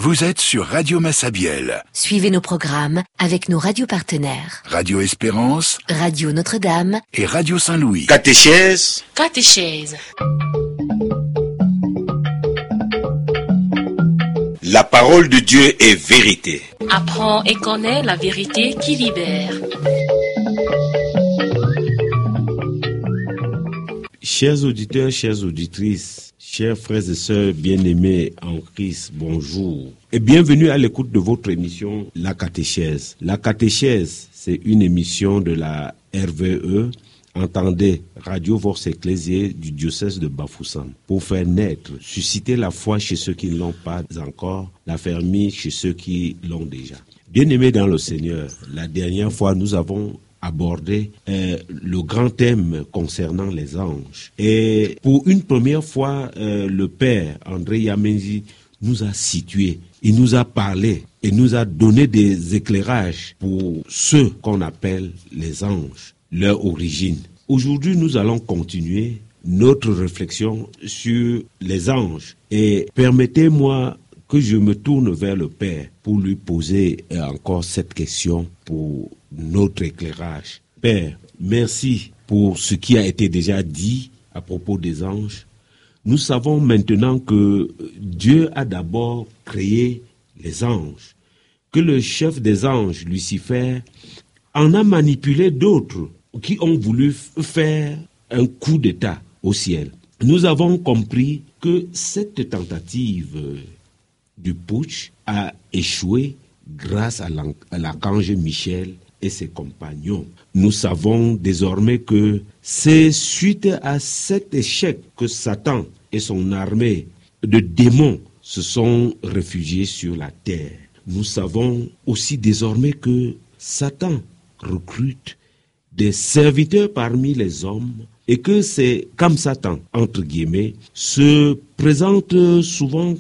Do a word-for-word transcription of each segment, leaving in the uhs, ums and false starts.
Vous êtes sur Radio Massabielle. Suivez nos programmes avec nos radios partenaires. Radio Espérance, Radio Notre-Dame et Radio Saint-Louis. Catéchèse. Catéchèse. La parole de Dieu est vérité. Apprends et connais la vérité qui libère. Chers auditeurs, chères auditrices, chers frères et sœurs bien-aimés en Christ, bonjour. Et bienvenue à l'écoute de votre émission La Catéchèse. La Catéchèse, c'est une émission de la R V E, entendez Radio Vox Ecclésiae du diocèse de Bafoussam, pour faire naître, susciter la foi chez ceux qui ne l'ont pas encore, la fermer chez ceux qui l'ont déjà. Bien-aimés dans le Seigneur, la dernière fois nous avons abordé euh, le grand thème concernant les anges. Et pour une première fois, euh, le Père André Yamenzi nous a situé, il nous a parlé et nous a donné des éclairages pour ceux qu'on appelle les anges, leur origine. Aujourd'hui, nous allons continuer notre réflexion sur les anges et permettez-moi que je me tourne vers le Père pour lui poser encore cette question pour notre éclairage. Père, merci pour ce qui a été déjà dit à propos des anges. Nous savons maintenant que Dieu a d'abord créé les anges, que le chef des anges, Lucifer, en a manipulé d'autres qui ont voulu faire un coup d'état au ciel. Nous avons compris que cette tentative du putsch a échoué grâce à l'archange Michel et ses compagnons. Nous savons désormais que c'est suite à cet échec que Satan et son armée de démons se sont réfugiés sur la terre. Nous savons aussi désormais que Satan recrute des serviteurs parmi les hommes et que c'est comme Satan, entre guillemets, se présente souvent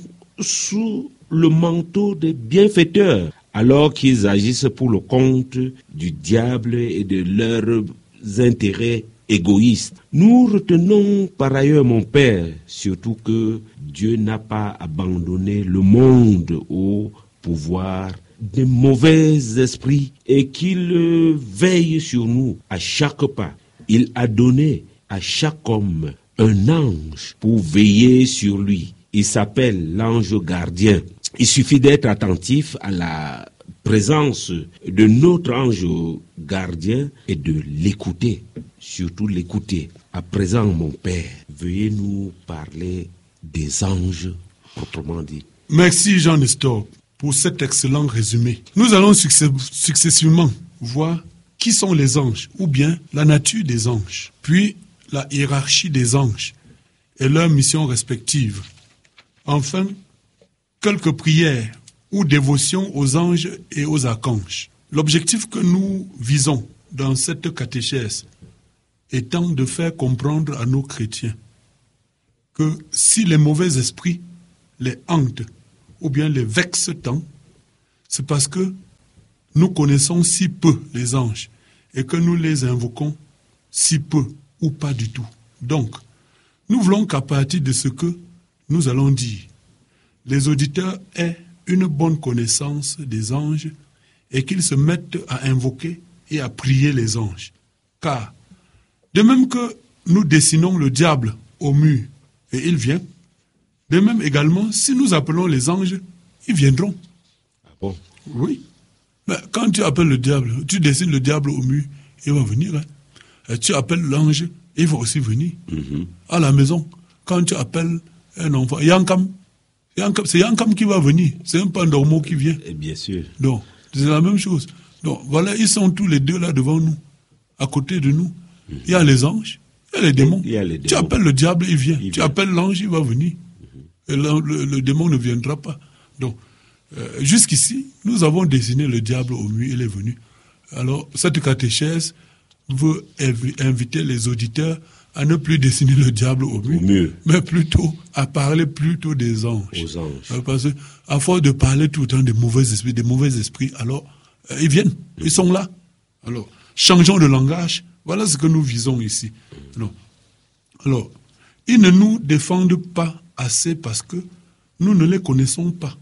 sous le manteau des bienfaiteurs, alors qu'ils agissent pour le compte du diable et de leurs intérêts égoïstes. Nous retenons par ailleurs, mon Père, surtout que Dieu n'a pas abandonné le monde au pouvoir des mauvais esprits et qu'il veille sur nous à chaque pas. Il a donné à chaque homme un ange pour veiller sur lui. Il s'appelle l'ange gardien. Il suffit d'être attentif à la présence de notre ange gardien et de l'écouter, surtout l'écouter. À présent, mon Père, veuillez nous parler des anges, autrement dit. Merci Jean-Nestor pour cet excellent résumé. Nous allons succès- successivement voir qui sont les anges, ou bien la nature des anges, puis la hiérarchie des anges et leurs missions respectives. Enfin, quelques prières ou dévotions aux anges et aux archanges. L'objectif que nous visons dans cette catéchèse étant de faire comprendre à nos chrétiens que si les mauvais esprits les hantent ou bien les vexent tant, c'est parce que nous connaissons si peu les anges et que nous les invoquons si peu ou pas du tout. Donc, nous voulons qu'à partir de ce que nous allons dire, les auditeurs aient une bonne connaissance des anges et qu'ils se mettent à invoquer et à prier les anges. Car, de même que nous dessinons le diable au mur et il vient, de même également, si nous appelons les anges, ils viendront. Ah bon? Oui. Mais quand tu appelles le diable, tu dessines le diable au mur, il va venir. Hein. Et tu appelles l'ange, il va aussi venir. Mm-hmm. À la maison, quand tu appelles un enfant, Yankam, Yankam c'est Yankam qui va venir. C'est un pandormo qui vient. Et bien sûr. Donc, c'est la même chose. Donc, voilà, ils sont tous les deux là devant nous, à côté de nous. Mm-hmm. Il y a les anges, il y a les démons. Il y a les démons. Tu appelles le diable, il vient. Il tu vient. appelles l'ange, il va venir. Et le, le, le démon ne viendra pas. Donc, euh, jusqu'ici, nous avons dessiné le diable au mur, il est venu. Alors, cette catéchèse veut inv- inviter les auditeurs à ne plus dessiner le diable au mur, Au mur. mais plutôt à parler plutôt des anges. Aux anges. Euh, Parce qu'à force de parler tout le temps des mauvais esprits, des mauvais esprits, alors, euh, ils viennent, mmh. ils sont là. Alors, changeons de langage, voilà ce que nous visons ici. Alors, alors, ils ne nous défendent pas assez parce que nous ne les connaissons pas.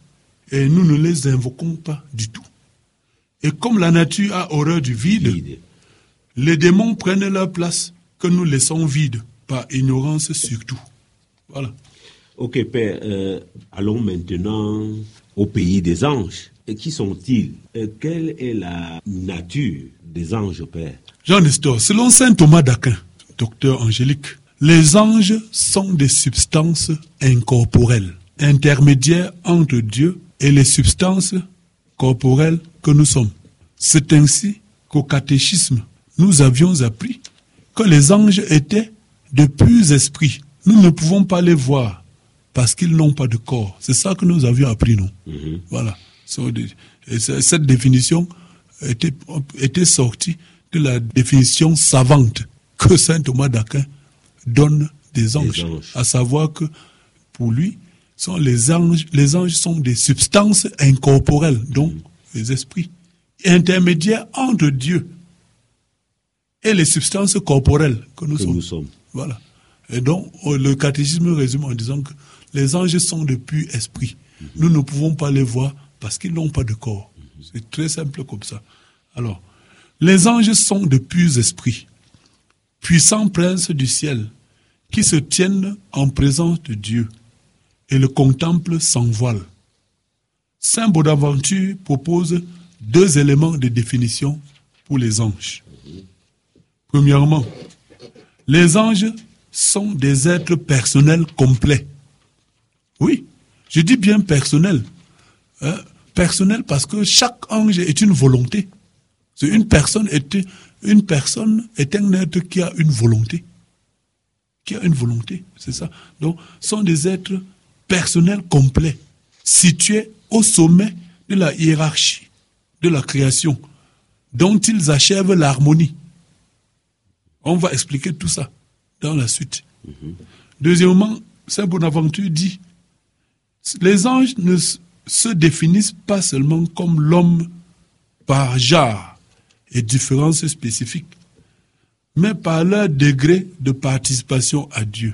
et nous ne les invoquons pas du tout. Et comme la nature a horreur du vide, Vide. les démons prennent leur place que nous laissons vide, par ignorance surtout. Voilà. Ok, Père, euh, allons maintenant au pays des anges. Et qui sont-ils? Euh, Quelle est la nature des anges, Père? Jean Nestor, selon saint Thomas d'Aquin, docteur angélique, les anges sont des substances incorporelles, intermédiaires entre Dieu et les substances corporelles que nous sommes. C'est ainsi qu'au catéchisme, nous avions appris que les anges étaient de purs esprits. Nous ne pouvons pas les voir parce qu'ils n'ont pas de corps. C'est ça que nous avions appris, non? Mm-hmm. Voilà. Et cette définition était, était sortie de la définition savante que saint Thomas d'Aquin donne des anges. Des anges. À savoir que pour lui, sont les anges, les anges sont des substances incorporelles, donc mmh. les esprits, intermédiaires entre Dieu et les substances corporelles que nous, que sommes. nous sommes. Voilà. Et donc, le catéchisme résume en disant que les anges sont de purs esprits. Mmh. Nous ne pouvons pas les voir parce qu'ils n'ont pas de corps. Mmh. C'est très simple comme ça. Alors, les anges sont de purs esprits, puissants princes du ciel, qui se tiennent en présence de Dieu et le contemplent sans voile. Saint Bonaventure propose deux éléments de définition pour les anges. Premièrement, les anges sont des êtres personnels complets. Oui, je dis bien personnels. Hein, personnel parce que chaque ange est une volonté. C'est une personne est une personne est un être qui a une volonté. Qui a une volonté, c'est ça. Donc, sont des êtres personnels complets, situés au sommet de la hiérarchie de la création, dont ils achèvent l'harmonie. On va expliquer tout ça dans la suite. Mm-hmm. Deuxièmement, saint Bonaventure dit, les anges ne se définissent pas seulement comme l'homme par genre et différences spécifiques, mais par leur degré de participation à Dieu.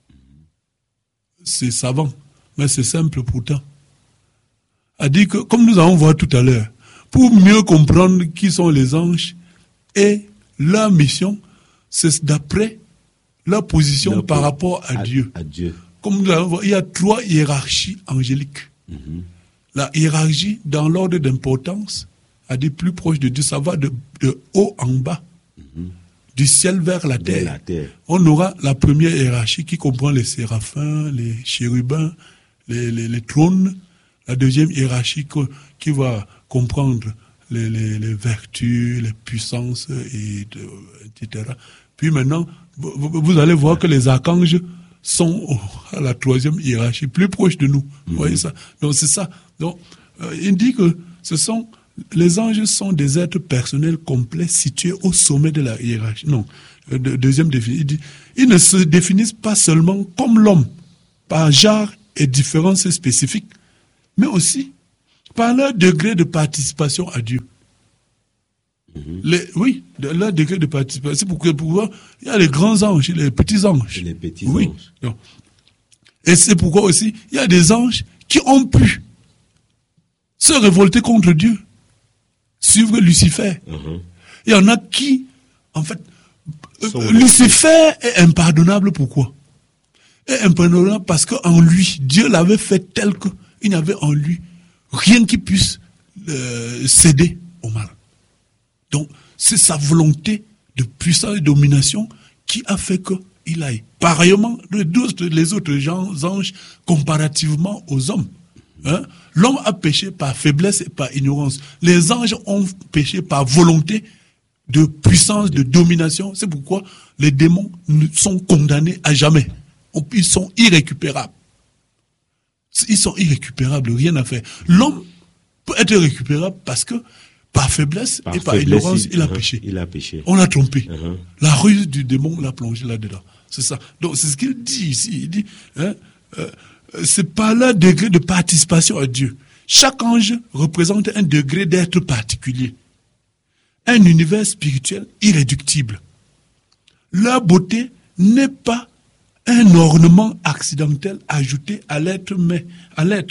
C'est savant, mais c'est simple pourtant. A dit que, comme nous allons voir tout à l'heure, pour mieux comprendre qui sont les anges et leur mission, c'est d'après leur position d'après par rapport à, à, Dieu. à Dieu. Comme nous allons voir, il y a trois hiérarchies angéliques. Mm-hmm. La hiérarchie dans l'ordre d'importance, a dit plus proche de Dieu, ça va de, de haut en bas. Mm-hmm. Du ciel vers la terre. la terre. On aura la première hiérarchie qui comprend les séraphins, les chérubins, les, les, les trônes. La deuxième hiérarchie qui va comprendre les, les, les vertus, les puissances, et de, et cetera. Puis maintenant, vous, vous allez voir que les archanges sont à la troisième hiérarchie, plus proche de nous. Vous mm-hmm. voyez ça? Donc c'est ça. Donc, euh, il dit que ce sont... Les anges sont des êtres personnels complets situés au sommet de la hiérarchie. Non, de, deuxième définition, il dit, ils ne se définissent pas seulement comme l'homme, par genre et différences spécifiques, mais aussi par leur degré de participation à Dieu. Mm-hmm. Les, oui, de leur degré de participation. C'est pourquoi, pourquoi il y a les grands anges et les petits anges. Et les petits oui. anges. Non. Et c'est pourquoi aussi, il y a des anges qui ont pu se révolter contre Dieu. Suivre Lucifer. Uh-huh. Il y en a qui, en fait, euh, Lucifer est impardonnable. Pourquoi? Est impardonnable parce qu'en lui, Dieu l'avait fait tel qu'il n'y avait en lui rien qui puisse euh, céder au mal. Donc, c'est sa volonté de puissance et de domination qui a fait qu'il aille. Pareillement, les autres gens, anges, comparativement aux hommes. Hein? L'homme a péché par faiblesse et par ignorance. Les anges ont péché par volonté de puissance, de domination. C'est pourquoi les démons sont condamnés à jamais. Ils sont irrécupérables. Ils sont irrécupérables, rien à faire. L'homme peut être récupérable parce que par faiblesse par et par faiblesse, ignorance, il, il, a uh-huh, péché. il a péché. On l'a trompé. Uh-huh. La ruse du démon l'a plongé là-dedans. C'est ça. Donc c'est ce qu'il dit ici. Il dit... Hein, euh, c'est par leur degré de participation à Dieu. Chaque ange représente un degré d'être particulier. Un univers spirituel irréductible. Leur beauté n'est pas un ornement accidentel ajouté à l'être, mais, à l'être,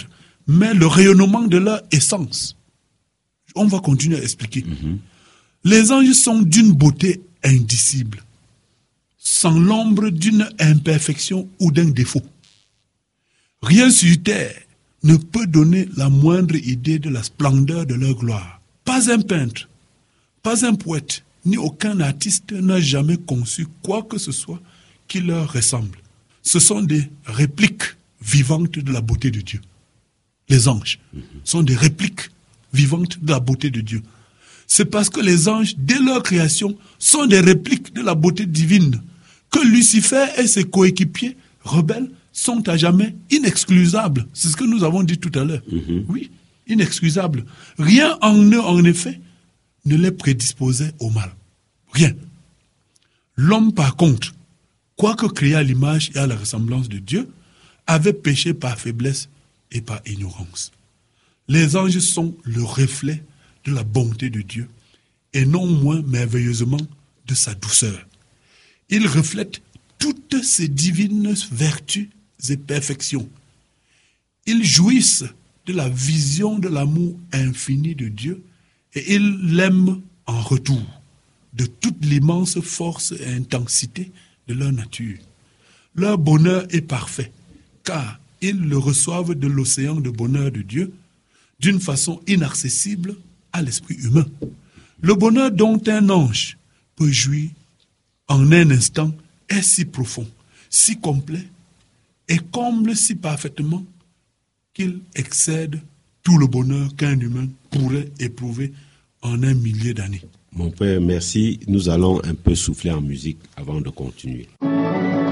mais le rayonnement de leur essence. On va continuer à expliquer. Mm-hmm. Les anges sont d'une beauté indicible, sans l'ombre d'une imperfection ou d'un défaut. Rien sur terre ne peut donner la moindre idée de la splendeur de leur gloire. Pas un peintre, pas un poète, ni aucun artiste n'a jamais conçu quoi que ce soit qui leur ressemble. Ce sont des répliques vivantes de la beauté de Dieu. Les anges mm-hmm. sont des répliques vivantes de la beauté de Dieu. C'est parce que les anges, dès leur création, sont des répliques de la beauté divine que Lucifer et ses coéquipiers rebelles sont à jamais inexcusables. C'est ce que nous avons dit tout à l'heure. Mm-hmm. Oui, inexcusables. Rien en eux, en effet, ne les prédisposait au mal. Rien. L'homme, par contre, quoique créé à l'image et à la ressemblance de Dieu, avait péché par faiblesse et par ignorance. Les anges sont le reflet de la bonté de Dieu et non moins merveilleusement de sa douceur. Ils reflètent toutes ses divines vertus et perfections. Ils jouissent de la vision de l'amour infini de Dieu et ils l'aiment en retour de toute l'immense force et intensité de leur nature. Leur bonheur est parfait, car ils le reçoivent de l'océan de bonheur de Dieu, d'une façon inaccessible à l'esprit humain. Le bonheur dont un ange peut jouir en un instant est si profond, si complet, et comble si parfaitement qu'il excède tout le bonheur qu'un humain pourrait éprouver en un millier d'années. Mon père, merci. Nous allons un peu souffler en musique avant de continuer.